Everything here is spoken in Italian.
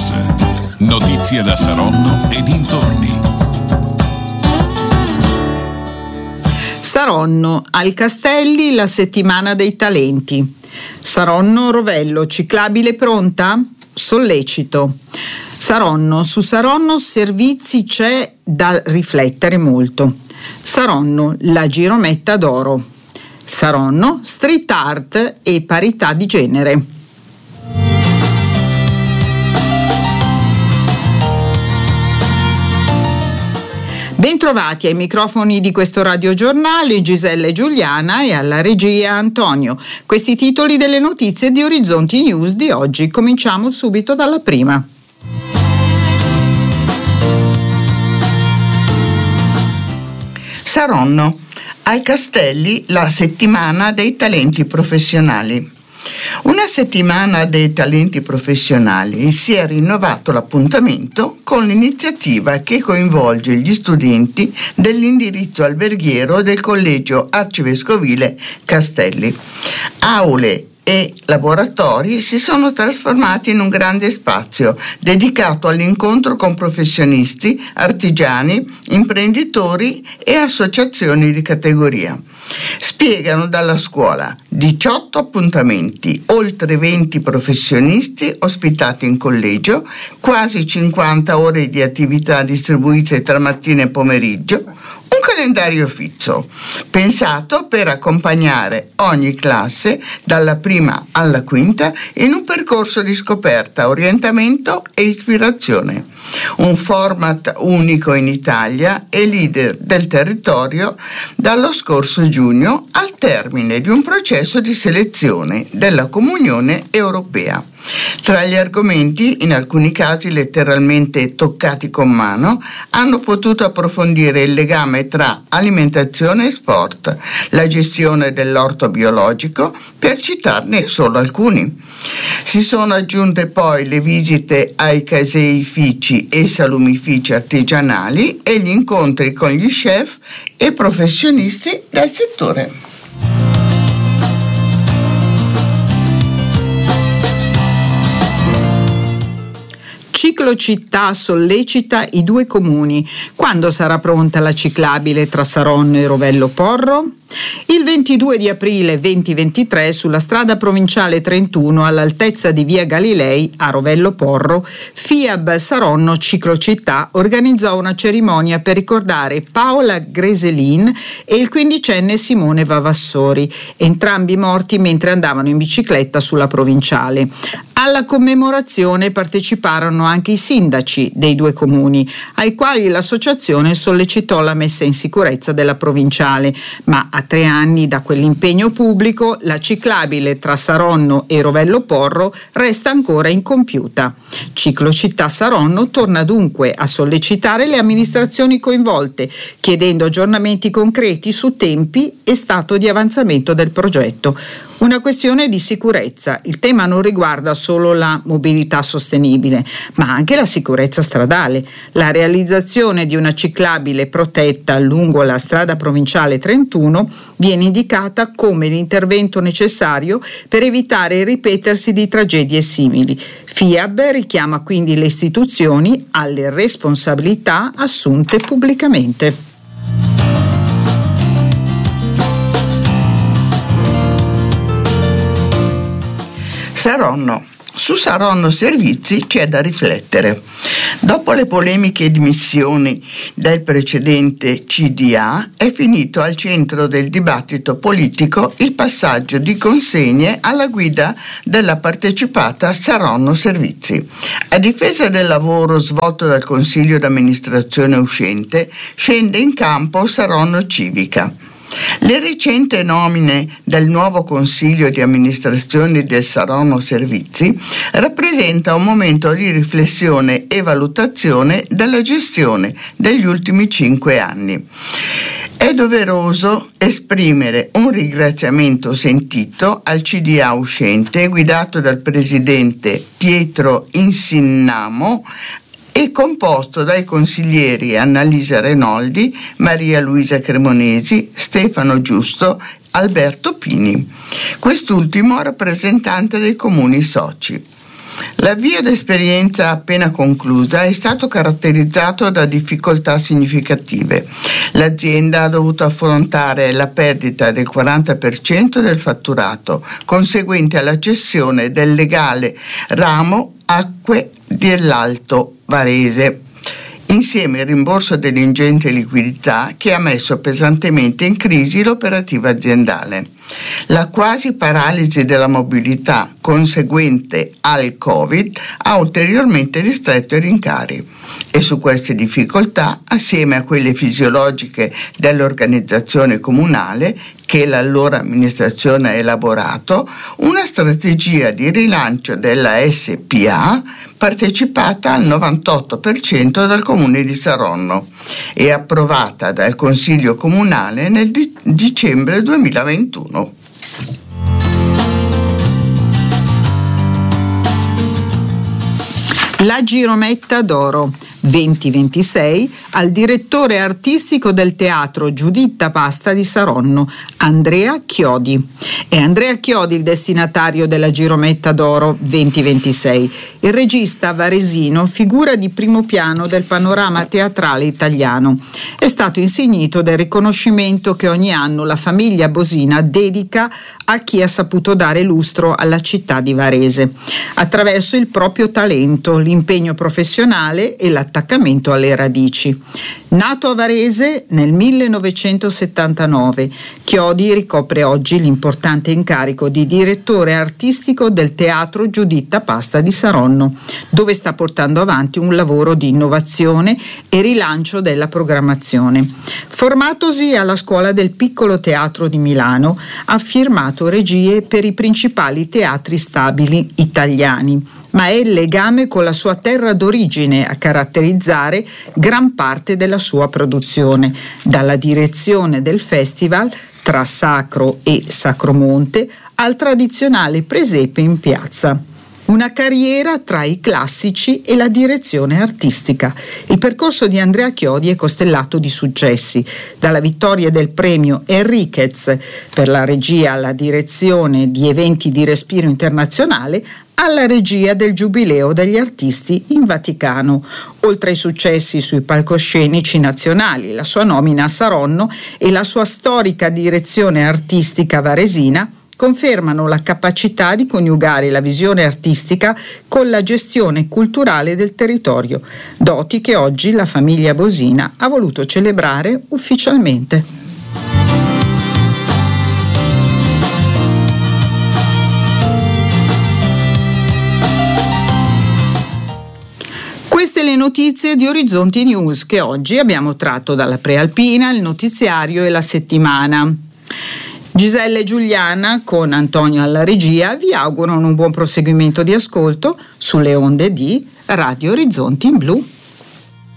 News. Notizie da Saronno e dintorni. Saronno, al Castelli la settimana dei talenti. Saronno Rovello, ciclabile pronta? Sollecito. Saronno, su Saronno Servizi c'è da riflettere molto. Saronno, la girometta d'oro. Saronno, street art e parità di genere. Bentrovati ai microfoni di questo radiogiornale, Gisella e Giuliana, e alla regia Antonio. Questi titoli delle notizie di Orizzonti News di oggi. Cominciamo subito dalla prima. Saronno, al Castelli la settimana dei talenti professionali. Una settimana dei talenti professionali si è rinnovato l'appuntamento con l'iniziativa che coinvolge gli studenti dell'indirizzo alberghiero del Collegio Arcivescovile Castelli. Aule e laboratori si sono trasformati in un grande spazio dedicato all'incontro con professionisti, artigiani, imprenditori e associazioni di categoria. Spiegano dalla scuola 18 appuntamenti, oltre 20 professionisti ospitati in collegio, quasi 50 ore di attività distribuite tra mattina e pomeriggio, un calendario fisso, pensato per accompagnare ogni classe dalla prima alla quinta in un percorso di scoperta, orientamento e ispirazione. Un format unico in Italia e leader del territorio dallo scorso giugno al termine di un processo di selezione della Comunione Europea. Tra gli argomenti, in alcuni casi letteralmente toccati con mano, hanno potuto approfondire il legame tra alimentazione e sport, la gestione dell'orto biologico, per citarne solo alcuni. Si sono aggiunte poi le visite ai caseifici e salumifici artigianali e gli incontri con gli chef e professionisti del settore. Ciclocittà sollecita i due comuni. Quando sarà pronta la ciclabile tra Saronno e Rovello Porro? Il 22 di aprile 2023 sulla strada provinciale 31 all'altezza di via Galilei a Rovello Porro, FIAB Saronno Ciclocittà organizzò una cerimonia per ricordare Paola Greselin e il quindicenne Simone Vavassori, entrambi morti mentre andavano in bicicletta sulla provinciale. Alla commemorazione parteciparono anche i sindaci dei due comuni, ai quali l'associazione sollecitò la messa in sicurezza della provinciale, ma a 3 anni da quell'impegno pubblico la ciclabile tra Saronno e Rovello Porro resta ancora incompiuta. Ciclocittà Saronno torna dunque a sollecitare le amministrazioni coinvolte, chiedendo aggiornamenti concreti su tempi e stato di avanzamento del progetto. Una questione di sicurezza. Il tema non riguarda solo la mobilità sostenibile, ma anche la sicurezza stradale. La realizzazione di una ciclabile protetta lungo la strada provinciale 31 viene indicata come l'intervento necessario per evitare il ripetersi di tragedie simili. FIAB richiama quindi le istituzioni alle responsabilità assunte pubblicamente. Saronno. Su Saronno Servizi c'è da riflettere. Dopo le polemiche dimissioni del precedente CDA è finito al centro del dibattito politico il passaggio di consegne alla guida della partecipata Saronno Servizi. A difesa del lavoro svolto dal Consiglio d'amministrazione uscente scende in campo Saronno Civica. Le recenti nomine del nuovo consiglio di amministrazione del Saronno Servizi rappresenta un momento di riflessione e valutazione della gestione degli ultimi 5 anni. È doveroso esprimere un ringraziamento sentito al CDA uscente guidato dal presidente Pietro Insinnamo e composto dai consiglieri Annalisa Renoldi, Maria Luisa Cremonesi, Stefano Giusto, Alberto Pini, quest'ultimo rappresentante dei comuni soci. L'avvio d'esperienza appena conclusa è stato caratterizzato da difficoltà significative. L'azienda ha dovuto affrontare la perdita del 40% del fatturato, conseguente alla cessione del legale ramo Acque dell'Alto Varese, insieme al rimborso dell'ingente liquidità che ha messo pesantemente in crisi l'operativa aziendale. La quasi paralisi della mobilità conseguente al Covid ha ulteriormente ristretto i rincari e su queste difficoltà, assieme a quelle fisiologiche dell'organizzazione comunale che l'allora amministrazione ha elaborato, una strategia di rilancio della SPA partecipata al 98% dal Comune di Saronno e approvata dal Consiglio Comunale nel dicembre 2021. La Girometta d'Oro 2026 al direttore artistico del teatro Giuditta Pasta di Saronno, Andrea Chiodi. È Andrea Chiodi il destinatario della Girometta d'Oro 2026. Il regista varesino, figura di primo piano del panorama teatrale italiano. È stato insignito del riconoscimento che ogni anno la famiglia Bosina dedica a chi ha saputo dare lustro alla città di Varese, attraverso il proprio talento, l'impegno professionale e l'attaccamento alle radici. Nato a Varese nel 1979, Chiodi ricopre oggi l'importante incarico di direttore artistico del Teatro Giuditta Pasta di Saronno, dove sta portando avanti un lavoro di innovazione e rilancio della programmazione. Formatosi alla Scuola del Piccolo Teatro di Milano, ha firmato regie per i principali teatri stabili italiani, ma è il legame con la sua terra d'origine a caratterizzare gran parte della sua produzione, dalla direzione del festival tra Sacro e Sacromonte al tradizionale presepe in piazza. Una carriera tra i classici e la direzione artistica. Il percorso di Andrea Chiodi è costellato di successi, dalla vittoria del premio Enriquez per la regia alla direzione di eventi di respiro internazionale alla regia del Giubileo degli Artisti in Vaticano, oltre ai successi sui palcoscenici nazionali, la sua nomina a Saronno e la sua storica direzione artistica varesina confermano la capacità di coniugare la visione artistica con la gestione culturale del territorio, doti che oggi la famiglia Bosina ha voluto celebrare ufficialmente. Queste le notizie di Orizzonti News che oggi abbiamo tratto dalla Prealpina, il notiziario e la settimana. Gisella e Giuliana con Antonio alla regia vi augurano un buon proseguimento di ascolto sulle onde di Radio Orizzonti in Blu.